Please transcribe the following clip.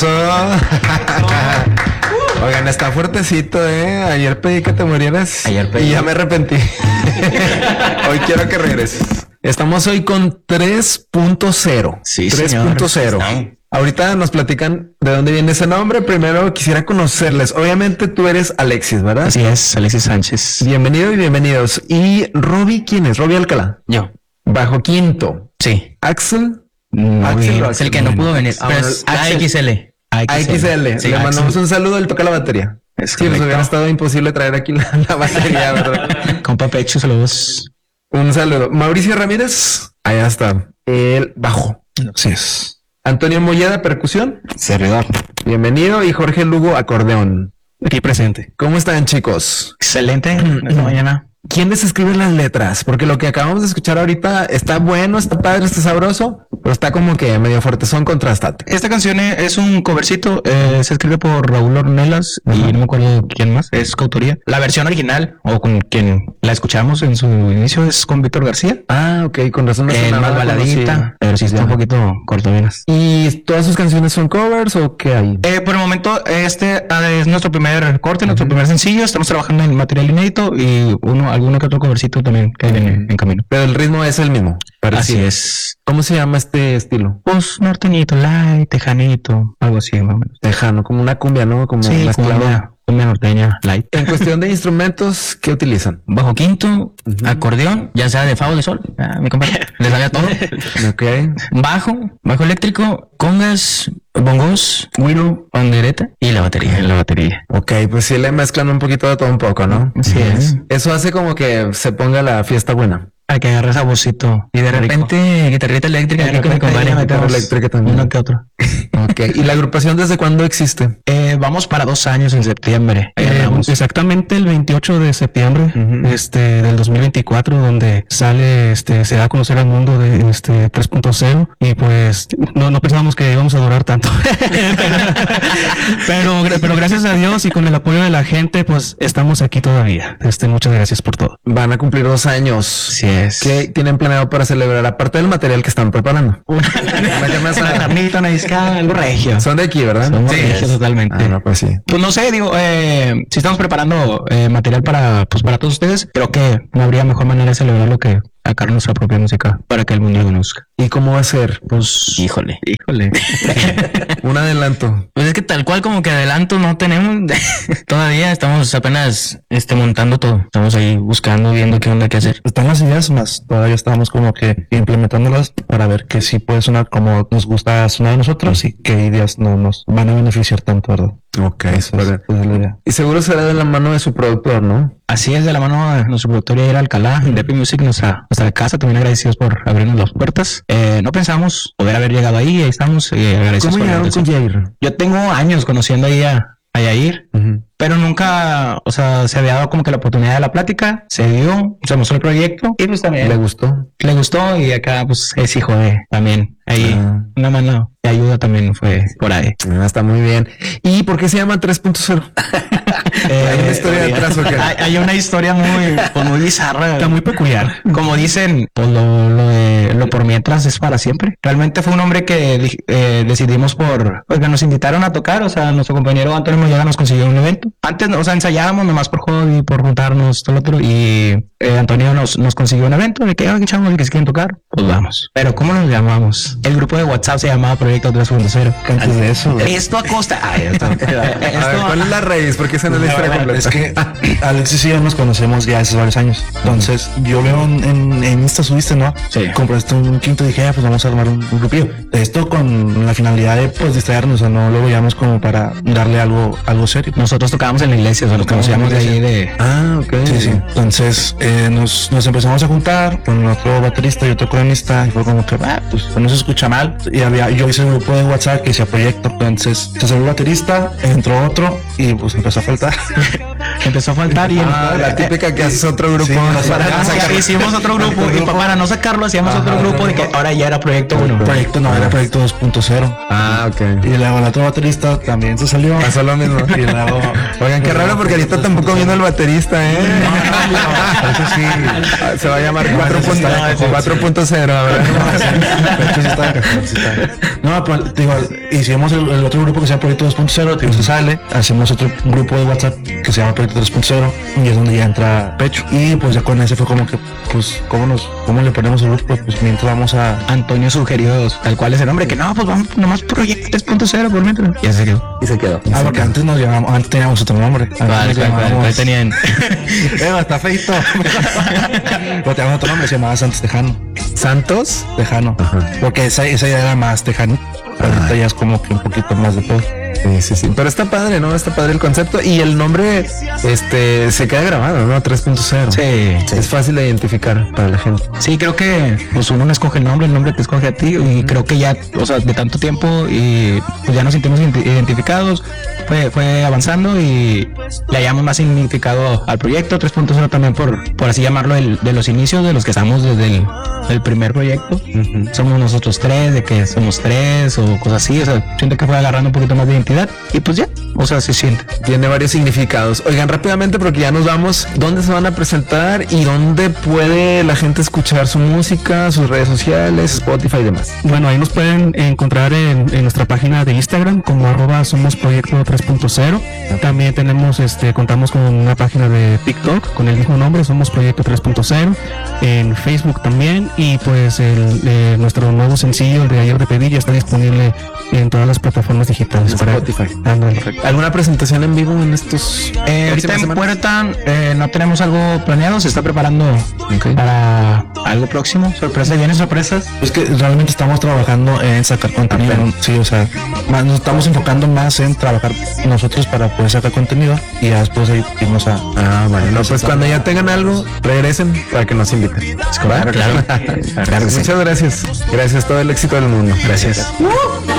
Oigan, está fuertecito, Ayer pedí que te murieras. Y ya me arrepentí. Hoy quiero que regreses. Estamos hoy con 3.0. Sí, 3.0. Ahorita nos platican de dónde viene ese nombre. Primero quisiera conocerles. Obviamente tú eres Alexis, ¿verdad? Así es, Alexis Sánchez. Bienvenido y bienvenidos. ¿Y Robbie quién es? Robbie Alcalá. Yo. Bajo quinto. Sí. Axel. Axel es el que no pudo venir. Pero es AXL. AXL. Sí, Le mandamos un saludo. Él toca la batería. Sí, nos hubiera estado imposible traer aquí la batería, ¿verdad? Compa Pecho, saludos. Un saludo. Mauricio Ramírez. Allá está. El bajo. Así es. Antonio Molleda, percusión. Servidor. Bienvenido. Y Jorge Lugo, acordeón. Aquí presente. ¿Cómo están, chicos? Excelente. Esta mañana. ¿Quién les escribe las letras? Porque lo que acabamos de escuchar ahorita está bueno, está padre, está sabroso, pero está como que medio fuertezón, contrastante. Esta canción es un covercito, se escribe por Raúl Ornelas y no me acuerdo quién más, es coautoría. La versión original, o con quien la escuchamos en su inicio, es con Víctor García. Ah, ok, con razón. Es más baladita, pero sí está un poquito cortavenas. ¿Y todas sus canciones son covers o qué hay? Por el momento, este es nuestro primer corte, nuestro primer sencillo. Estamos trabajando en material inédito y alguno que otro covercito también que viene en camino. Pero el ritmo es el mismo. Así es. ¿Cómo se llama este estilo? Pues norteñito, light, tejanito, algo así más o menos. Tejano, como una cumbia, ¿no? Como sí, una cumbia norteña, light. En cuestión de instrumentos, ¿qué utilizan? Bajo quinto, acordeón, ya sea de fa o de sol. Mi compadre le sabía todo. Ok. Bajo eléctrico, congas, bongos, güiro, pandereta y la batería. Ok, pues sí le mezclan un poquito de todo un poco, ¿no? Así es. Eso hace como que se ponga la fiesta buena. Hay que agarrar saborcito. Y de repente, guitarrita eléctrica. Aquí con mi compadre metemos eléctrica también. Uno que otro. Ok. ¿Y la agrupación desde cuándo existe? Vamos para 2 años en septiembre. Exactamente el 28 de septiembre del 2024, donde sale, se da a conocer al mundo de 3.0 y pues no pensábamos que íbamos a durar tanto. pero gracias a Dios y con el apoyo de la gente, pues estamos aquí todavía. Muchas gracias por todo. Van a cumplir 2 años. Sí es. ¿Qué tienen planeado para celebrar? Aparte del material que están preparando. Una carnita, una discada, algo regio. Son de aquí, ¿verdad? Sí, regio, totalmente. Ah, no, pues sí. Pues no sé, digo, si estamos preparando material para todos ustedes, creo que no habría mejor manera de celebrarlo que sacar nuestra propia música para que el mundo conozca. ¿Y cómo va a ser? Pues, híjole. Un adelanto. Pues es que tal cual como que adelanto no tenemos. Todavía estamos apenas montando todo. Estamos ahí buscando, viendo qué onda, qué hacer. Están las ideas, más todavía estamos como que implementándolas para ver que sí puede sonar como nos gusta sonar a nosotros y qué ideas no nos van a beneficiar tanto, ¿verdad? Ok, esa es la idea. Y seguro será de la mano de su productor, ¿no? Así es, de la mano de nuestro productor Jair Alcalá, de Epic Music, nuestra casa. También agradecidos por abrirnos las puertas. No pensamos poder haber llegado ahí estamos agradecidos. ¿Cómo llegaron con Jair? Yo tengo años conociendo ahí a Jair, pero nunca, se había dado como que la oportunidad de la plática, se dio, se mostró el proyecto y pues también le gustó y acá pues es hijo de también ahí una mano de ayuda también fue por ahí. Está muy bien. ¿Y por qué se llama 3.0? Hay una historia detrás, ¿o qué? Hay una historia muy bizarra, está muy peculiar. Como dicen, pues lo por mientras es para siempre. Realmente fue un hombre que decidimos porque nos invitaron a tocar, nuestro compañero Antonio Molleda nos consiguió un evento. Antes, ensayábamos nomás por hobby, por juntarnos, todo lo otro, y Antonio nos consiguió un evento de que, chavos, que se quieren tocar, pues vamos. Pero ¿cómo nos llamamos? El grupo de WhatsApp se llamaba Proyecto 3.0. Antes de eso, esto a costa. A ver, ¿cuál es la raíz? Porque esa no es la historia completa. Es que Alexis y yo nos conocemos ya hace varios años. Entonces, yo veo en Insta subiste, ¿no? Sí. Compraste un quinto y dije, pues vamos a armar un grupillo. Esto con la finalidad de pues distraernos, no lo veíamos como para darle algo serio. Nosotros tocábamos en la iglesia, nos conocíamos de ahí de... Ah, ok. Sí. Entonces, nos empezamos a juntar con otro baterista y otro cronista y fue como que, pues no se escucha mal. Y yo hice un grupo de WhatsApp que decía proyecto. Entonces, se salió el baterista, entró otro y pues empezó a faltar. empezó a faltar y la típica que haces otro grupo. Hicimos otro grupo y para no sacarlo hacíamos otro grupo de que ahora ya era proyecto 1. Era proyecto 2.0. Ok. Y luego el otro baterista también se salió. Pasó lo mismo. Y luego, oigan, qué raro porque ahorita tampoco vino el baterista, eso sí. Se va a llamar 4.0 ahora. No, pues digo, hicimos el otro grupo que se llama Proyecto 2.0, digo, se sale, hacemos otro grupo de WhatsApp que se llama Proyecto 3.0 y es donde ya entra Pecho. Y pues ya con ese fue como que, pues, ¿cómo le ponemos el grupo? Pues mientras vamos a... Antonio sugirió tal cual es el nombre, que no, pues vamos nomás Proyecto 3.0 por mientras. Y se quedó. Y se quedó. Porque antes teníamos otro nombre. Ahí tenían. Está feito. Pero teníamos otro nombre, se llamaba Santos Tejano. ¿Santos? Tejano. Porque esa ya era más tejano. Ahorita ya es como que un poquito más de todo. Sí. Pero está padre, ¿no? Está padre el concepto. Y el nombre, se queda grabado, ¿no? 3.0. Sí. Es fácil de identificar para la gente. Sí, creo que pues uno no escoge el nombre te escoge a ti. Y creo que ya, o sea, de tanto tiempo y pues ya nos sentimos identificados. Fue avanzando y le hallamos más significado al proyecto 3.0 también por así llamarlo de los inicios de los que estamos desde el primer proyecto. Somos nosotros tres, de que somos tres o cosas así. O sea, siento que fue agarrando un poquito más de identidad y pues ya, o sea, se siente. Tiene varios significados. Oigan, rápidamente porque ya nos vamos. ¿Dónde se van a presentar y dónde puede la gente escuchar su música, sus redes sociales, Spotify y demás? Bueno, ahí nos pueden encontrar en nuestra página de Instagram como @somosproyecto 3.0. También contamos con una página de TikTok con el mismo nombre, Somos Proyecto 3.0. En Facebook también. Y pues nuestro nuevo sencillo, el de Ayer de Pedir, ya está disponible en todas las plataformas digitales. Para Spotify. ¿Alguna presentación en vivo en estos? Ahorita en Puerta no tenemos algo planeado, se está preparando para algo próximo. Sorpresa, ¿vienen sorpresas? Es que realmente estamos trabajando en sacar contenido. Sí, o sea, nos estamos enfocando más en trabajar nosotros para poder sacar contenido y ya después irnos a... Bueno, pues cuando ya tengan algo, regresen para que nos inviten. Claro. Muchas gracias. Gracias, todo el éxito del mundo. Gracias.